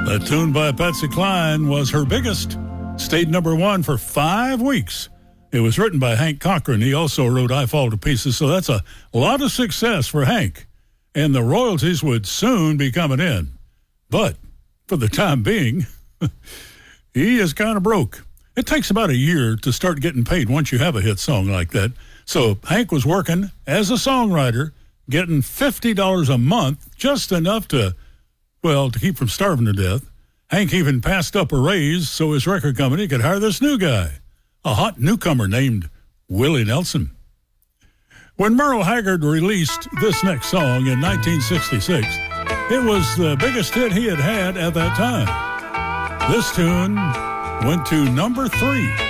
That tune by Patsy Cline was her biggest. Stayed number one for 5 weeks. It was written by Hank Cochran. He also wrote I Fall to Pieces, so that's a lot of success for Hank. And the royalties would soon be coming in. But for the time being, he is kind of broke. It takes about a year to start getting paid once you have a hit song like that. So Hank was working as a songwriter, getting $50 a month, just enough to keep from starving to death. Hank even passed up a raise so his record company could hire this new guy, a hot newcomer named Willie Nelson. When Merle Haggard released this next song in 1966, it was the biggest hit he had had at that time. This tune went to number 3.